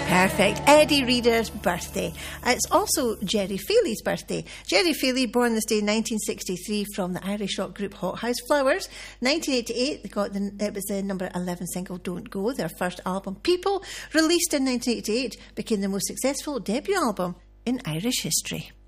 Perfect. Eddie Reader's birthday. It's also Jerry Feely's birthday. Jerry Feely, born this day in 1963 from the Irish rock group Hot House Flowers. 1988, it was the number 11 single Don't Go, their first album. People, released in 1988, became the most successful debut album in Irish history.